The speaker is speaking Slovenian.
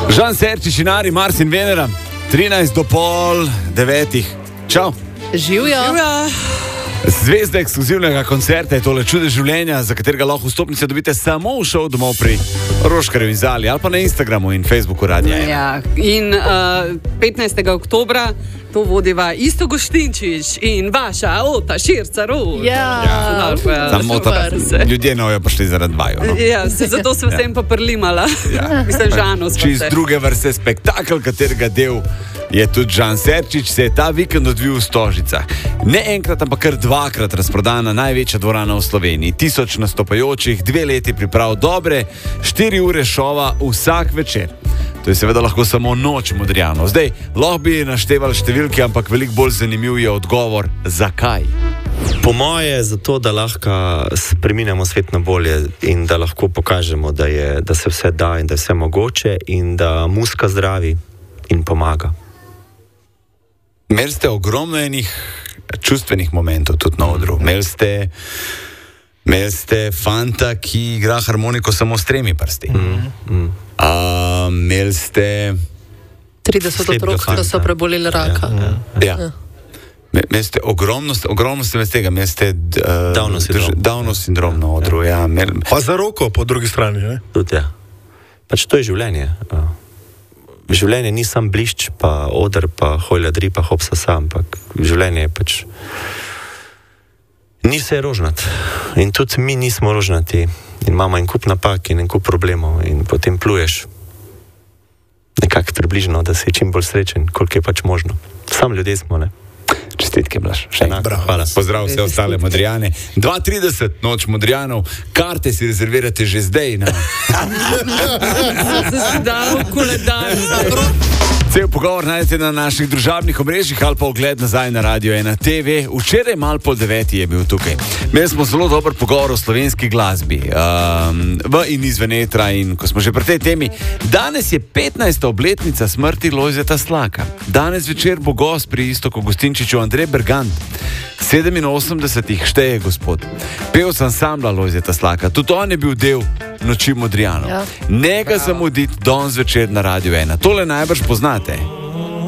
Žan Serčič in Ari, Mars in Venera, 8:13. Čau. Živjo. Zvezda ekskluzivnega koncerta je tole Čude življenja, za katerega lahko vstopnice dobite samo v šov domov pri Roškarju in Zali ali pa na Instagramu in Facebooku Radia 1. Ja, in 15. oktobra to vodiva Isto Goštinčič in vaša Ota Širca-Rud. Ja, Ljudje nojo prišli zaradi vaju. No? Ja, zato sem vsem pa prlimala. Ja. Mislim, Žanu smo Čist se. druge vrste spektakl, katerega del je tudi Žan Serčič, se je ta vikend odvil v Stožicah. Ne enkrat, ampak kar dvakrat razprodana največja dvorana v Sloveniji. 1000 nastopajočih, 2 leti priprav, dobre 4 ure šova vsak večer. To je seveda lahko samo noč Modrijanov. Zdaj, lahko bi naštevali številke, ampak veliko bolj zanimiv je odgovor, zakaj. Po moje zato, da lahko spreminjamo svet na bolje in da lahko pokažemo, da se vse da in da je vse mogoče in da muzika zdravi in pomaga. Imeli ste ogromno enih čustvenih momentov tudi na odru. Imeli ste fanta, ki igra harmoniko samo s 3 prsti. Imeli ste 30 otrok, da so preboleli raka. Ja. Imeli ste ogromno ste med tega, imeli ste Downov sindrom na odru. Ja. Pa za roko po drugi strani, ne? Tudi ja. Pač to je življenje. Življenje ni sam blišč, pa oder, pa hojladri, pa hopsa sam, ampak življenje je pač... Ni vse rožnat. In tudi mi nismo rožnati. In imamo en kup napak in en kup problemov. In potem pluješ nekako približno, da si čim bolj srečen, koliko je pač možno. Sam ljudje smo, ne? Čestitke, Blaž. Še enkrat. Hvala. Pozdrav vse ostale Modrijane. 2:30, noč Modrijanov. Karte si rezervirate že zdaj. Zdaj, koledar. Cel pogovor najdete na naših družabnih omrežjih ali pa ogled nazaj na Radio 1 TV. Včeraj malo po 9 je bil tukaj. Imeli smo zelo dober pogovor o slovenski glasbi v in izven etra in ko smo že pri tej temi. Danes je 15. obletnica smrti Lojzeta Slaka. Danes večer bo gost pri Iztoku Goštinčiču Andrej Bergant. 87 šteje gospod. Pevec ansambla Lojzeta Slaka. Tudi on je bil del Noči Modrijanov. Ja. Nega zamuditi danes večer na Radio 1. Tole najbrž poznate.